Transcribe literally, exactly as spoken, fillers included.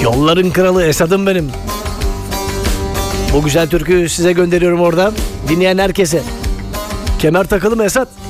Yolların kralı Esad'ım benim. Bu güzel türküyü size gönderiyorum oradan. Dinleyen herkese. Kemer takılı mı Esad?